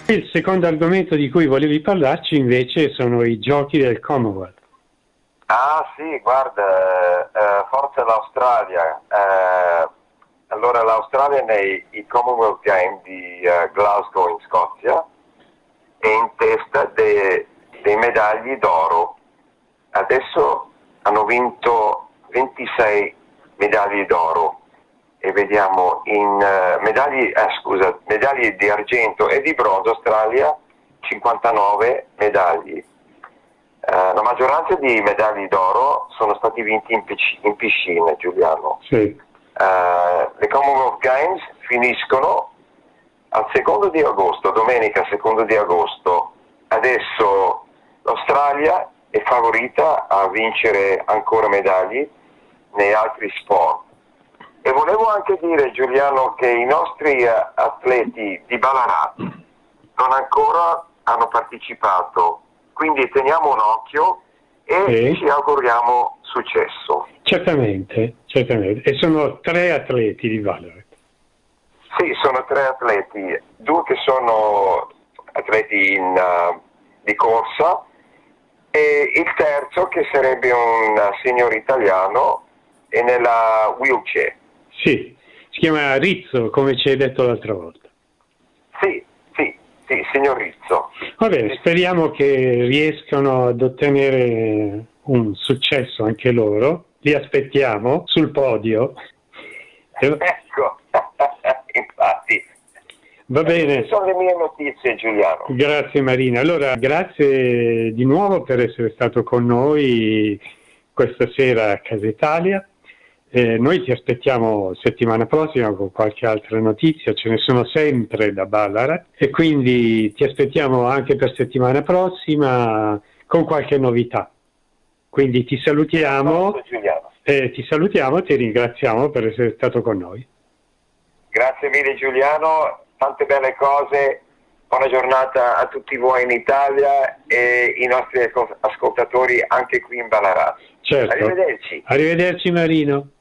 Il secondo argomento di cui volevi parlarci invece sono i giochi del Commonwealth. Ah sì, guarda, forza l'Australia. Allora l'Australia nei Commonwealth Games di Glasgow in Scozia è in testa dei medagli d'oro. Adesso hanno vinto 26 medaglie d'oro e vediamo in medaglie di argento e di bronzo Australia 59 medagli. La maggioranza di medaglie d'oro sono stati vinti in piscina, Giuliano. Sì. Le Commonwealth Games finiscono al 2 di agosto, domenica 2 di agosto. Adesso l'Australia è favorita a vincere ancora medaglie nei altri sport. E volevo anche dire, Giuliano, che i nostri atleti di Ballarat non ancora hanno partecipato, quindi teniamo un occhio e ci auguriamo successo. Certamente, certamente. E sono 3 atleti di Ballarat. Sì, sono 3 atleti, 2 che sono atleti di corsa e il terzo che sarebbe un signor italiano e nella wheelchair. Sì, si chiama Rizzo, come ci hai detto l'altra volta. Sì, signor Rizzo. Va bene, speriamo che riescano ad ottenere un successo anche loro. Li aspettiamo sul podio. Ecco, infatti. Va bene. Queste sono le mie notizie, Giuliano. Grazie Marina. Allora, grazie di nuovo per essere stato con noi questa sera a Casa Italia. Noi ti aspettiamo settimana prossima con qualche altra notizia, ce ne sono sempre da Ballarat e quindi ti aspettiamo anche per settimana prossima con qualche novità. Quindi ti salutiamo e ti ringraziamo per essere stato con noi. Grazie mille Giuliano, tante belle cose, buona giornata a tutti voi in Italia e i nostri ascoltatori anche qui in Ballarat. Certo. Arrivederci. Arrivederci Marino.